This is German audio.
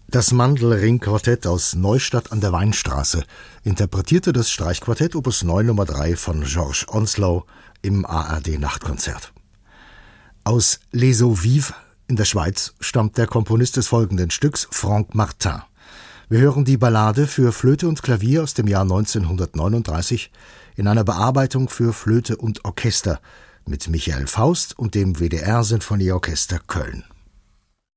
Das Mandelring-Quartett aus Neustadt an der Weinstraße interpretierte das Streichquartett Opus 9 Nummer 3 von George Onslow im ARD-Nachtkonzert. Aus Les Eaux Vives in der Schweiz stammt der Komponist des folgenden Stücks, Franck Martin. Wir hören die Ballade für Flöte und Klavier aus dem Jahr 1939 in einer Bearbeitung für Flöte und Orchester mit Michael Faust und dem WDR Sinfonieorchester Köln.